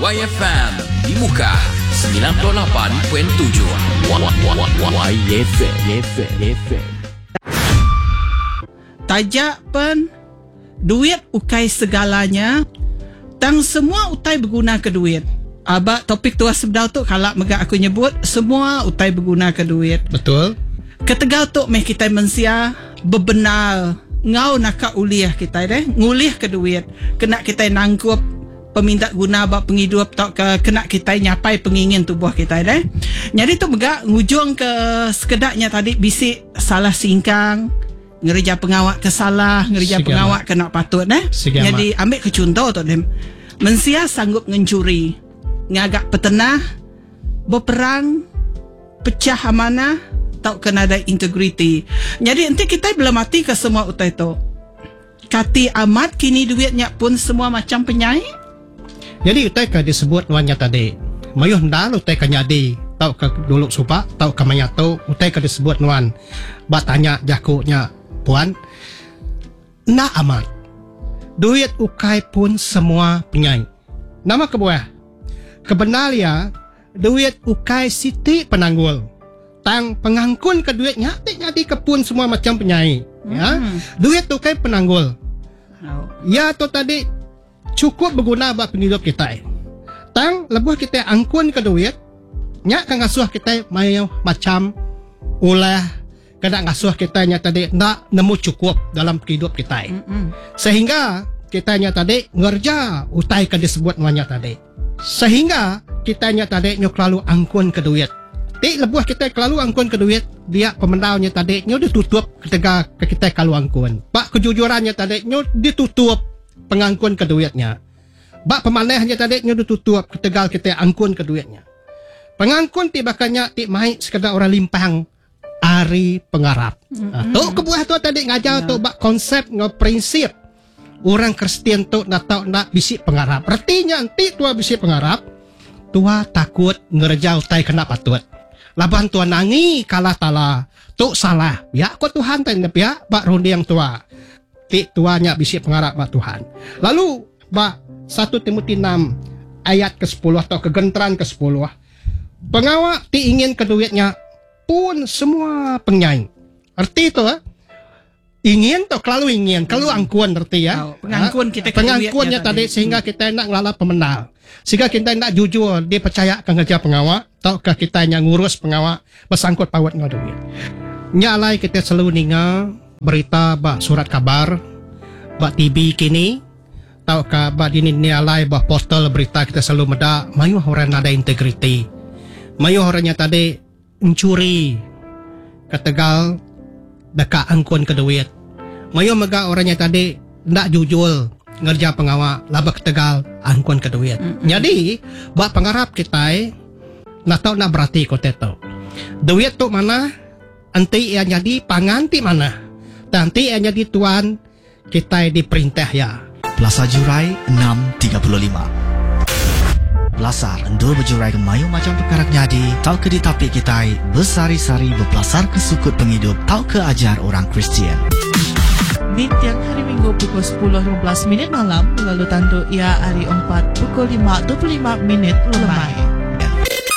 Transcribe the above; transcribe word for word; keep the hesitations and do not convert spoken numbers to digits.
Y F M di muka sembilan puluh lapan perpuluhan tujuh. Y F M. Tajak pen duit ukai segalanya. Tang semua utai berguna ke duit. Abak topik tua sebdau tu kalau megak aku nyebut semua utai berguna ke duit. Betul. Ketegal tu meh kita mensia bebenar ngau nak uliah kita deh ngulih ke duit kena kita nangkup peminta guna bak penghidup tak ke kena kita nyapai pengingin tubuh kita deh. Jadi tu megak ngujung ke sekedaknya tadi bisik salah singkang ngerja pengawak kesalah ngerja Sigama. pengawak kena patut deh. Sigama. Jadi ambil ke contoh tu dem mensia sanggup mencuri ngagak petenah berperang pecah amanah tau kena ada integriti. Jadi nanti kita belum mati ke semua utai tu. Kati amat kini duitnya pun semua macam penyai. Jadi utai ka disebut wanya tadi. Mayuh ndal utai ka nyadi. Tau ka dulu supa, tau ka manyato utai ka disebut nuan. Batanya jakunya puan. Na amat. Duit ukai pun semua penyai. Nama kebuah. Kebenalia duit ukai siti penanggul. Tang pengangkun ke duitnya tik jadi kepun semua macam penyai. Ya. Hmm. Duit tu kai penanggul. Oh. Ya tu tadi cukup berguna buat penghidup kita. Tang lebuh kita angkun ke duit, nya kan ngasuh kita mayo macam ulah kena ngasuh kita nya tadi nak nemu cukup dalam kehidup kita. Mm-mm. Sehingga kita nya tadi ngerja utai ke disebut wanya tadi. Sehingga kita nya tadi nyok lalu angkun ke duit. Tik lebuh kita kalau angkun ke duit, dia pemendaunya tadi nyo ditutup ketika kita kalau angkun. Pak kejujurannya tadi nyo ditutup pengangkun ke duitnya. Bak pemanahnya tadi nyo ditutup ketika kita angkun ke duitnya. Pengangkun ti bakannya ti mai sekadar orang limpang ari pengarap. Mm-hmm. Nah, tu kebuah tu tadi ngajar yeah. tu bak konsep ngo prinsip orang Kristen tu nak tahu nak bisik pengarap. Artinya nanti tua bisik pengarap, tua takut ngerja utai kena patut. Laban tua nangi kalah tala tu salah ya ko Tuhan tan ya bak rondi yang tua ti tuanya bisi pengarap bak Tuhan. Lalu bak satu Timotius enam ayat ke sepuluh atau kegentran ke sepuluh pengawak ti ingin ke duitnya pun semua penyai. Arti tu eh? Ingin tu kalau ingin kalau angkuan arti ya. Oh, pengangkun kita ke pengangkunnya tadi, tadi sehingga kita nak ngelala pemenal. Sehingga kita nak jujur dia percaya akan kerja pengawak atau kita yang ngurus pengawak bersangkut paut dengan duit. Nyalai kita selalu ninga berita bak surat kabar bak T V kini tau ka bak dini nyalai bak postal berita kita selalu meda mayu orang ada integriti. Mayu orangnya tadi mencuri ketegal dekat angkun ke duit. Mayu mega orangnya tadi ndak jujur ngerja pengawak laba ketegal angkun ke duit. Mm-hmm. Jadi bak pengarap kita nak tahu nak berarti kote tu. Duit tu mana? Anti ia jadi panganti mana? Nanti ia jadi tuan kita diperintah ya. Plaza Jurai enam tiga puluh lima. Belasar endul berjurai ke mayu macam perkara jadi. Tau ke di tapik kita bersari-sari berpelasar ke sukut penghidup. Tau ke ajar orang Kristian. Di tiang hari Minggu pukul sepuluh lima belas minit malam, lalu tandu ia hari empat pukul lima dua puluh lima minit lemai.